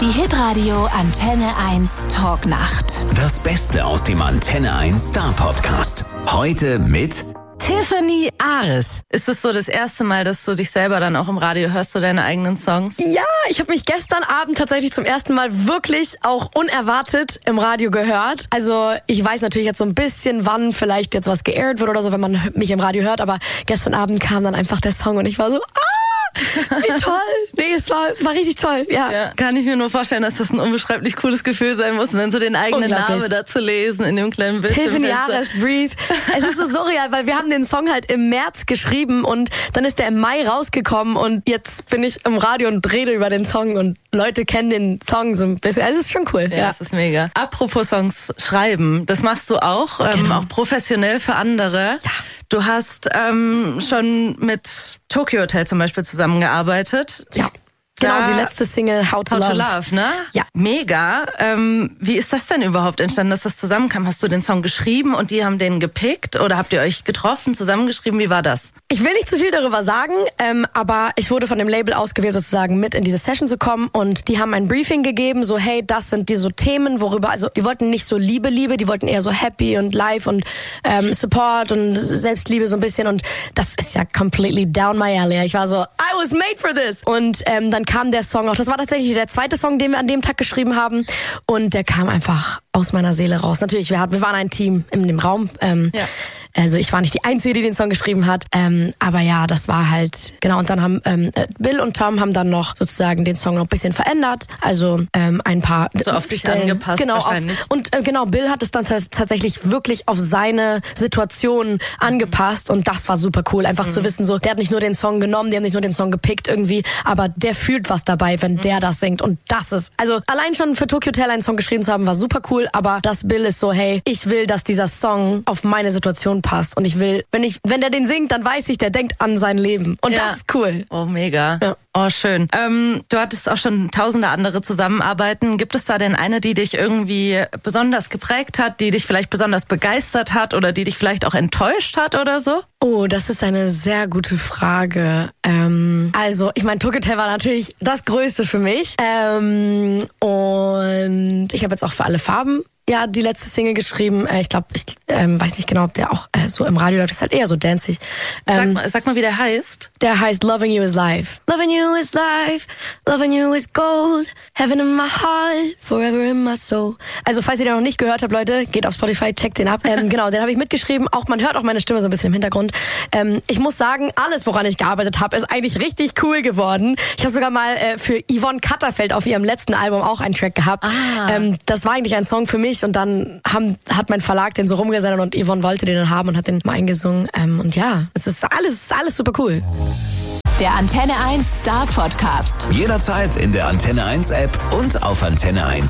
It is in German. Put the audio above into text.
Die Hitradio Antenne 1 Talknacht. Das Beste aus dem Antenne 1 Star Podcast. Heute mit Tiffany Ares. Ist es so das erste Mal, dass du dich selber dann auch im Radio hörst, du deine eigenen Songs? Ja, ich habe mich gestern Abend tatsächlich zum ersten Mal wirklich auch unerwartet im Radio gehört. Also ich weiß natürlich jetzt so ein bisschen, wann vielleicht jetzt was geairt wird oder so, wenn man mich im Radio hört. Aber gestern Abend kam dann einfach der Song und ich war so, wie toll. Nee, es war richtig toll, ja. Kann ich mir nur vorstellen, dass das ein unbeschreiblich cooles Gefühl sein muss, und dann so den eigenen Namen da zu lesen in dem kleinen Bildschirm. Tiffany Ares, Breathe. Es ist so surreal, weil wir haben den Song halt im März geschrieben und dann ist der im Mai rausgekommen und jetzt bin ich im Radio und rede über den Song und Leute kennen den Song so ein bisschen. Also es ist schon cool. Ja, das ist mega. Apropos Songs schreiben, das machst du auch, auch professionell für andere. Ja. Du hast schon mit Tokyo Hotel zum Beispiel zusammengearbeitet. Ja. Genau, die letzte Single, How to Love, ne? Ja. Mega. Wie ist das denn überhaupt entstanden, dass das zusammenkam? Hast du den Song geschrieben und die haben den gepickt oder habt ihr euch getroffen, zusammengeschrieben? Wie war das? Ich will nicht zu viel darüber sagen, aber ich wurde von dem Label ausgewählt, sozusagen mit in diese Session zu kommen und die haben ein Briefing gegeben, so hey, das sind die so Themen, worüber, also die wollten nicht so Liebe, die wollten eher so Happy und Life und Support und Selbstliebe so ein bisschen und das ist ja completely down my alley. Ich war so, I was made for this! Und dann kam der Song auch. Das war tatsächlich der zweite Song, den wir an dem Tag geschrieben haben. Und der kam einfach aus meiner Seele raus. Natürlich, wir waren ein Team in dem Raum. Also ich war nicht die Einzige, die den Song geschrieben hat. Aber ja, das war halt, genau. Und dann haben Bill und Tom haben dann noch sozusagen den Song noch ein bisschen verändert. Also ein paar so auf sich Stellen angepasst wahrscheinlich. Und Bill hat es dann tatsächlich wirklich auf seine Situation angepasst. Und das war super cool. Einfach zu wissen, so, der hat nicht nur den Song genommen, die haben nicht nur den Song gepickt irgendwie, aber der fühlt was dabei, wenn der das singt. Und das ist, also allein schon für Tokyo Hotel einen Song geschrieben zu haben, war super cool. Aber das Bill ist so, hey, ich will, dass dieser Song auf meine Situation passt. Und ich will, wenn der den singt, dann weiß ich, der denkt an sein Leben. Und das ist cool. Oh, mega. Ja. Oh, schön. Du hattest auch schon tausende andere Zusammenarbeiten. Gibt es da denn eine, die dich irgendwie besonders geprägt hat, die dich vielleicht besonders begeistert hat oder die dich vielleicht auch enttäuscht hat oder so? Oh, das ist eine sehr gute Frage. Also, ich meine, Tokyo Hotel war natürlich das Größte für mich. Und ich habe jetzt auch für alle Farben die letzte Single geschrieben. Ich glaube, ich weiß nicht genau, ob der auch so im Radio läuft. Das ist halt eher so dancig. Sag mal, wie der heißt. Der heißt Loving You is Life. Loving you is life, loving you is gold, heaven in my heart, forever in my soul. Also, falls ihr den noch nicht gehört habt, Leute, geht auf Spotify, checkt den ab. Genau, den habe ich mitgeschrieben. Auch man hört auch meine Stimme so ein bisschen im Hintergrund. Ich muss sagen, alles, woran ich gearbeitet habe, ist eigentlich richtig cool geworden. Ich habe sogar mal für Yvonne Katterfeld auf ihrem letzten Album auch einen Track gehabt. Das war eigentlich ein Song für mich und dann hat mein Verlag den so rumgesendet und Yvonne wollte den dann haben und hat den mal eingesungen. Und ja, es ist alles super cool. Der Antenne 1 Star Podcast. jederzeit in der Antenne 1 App und auf antenne1.de.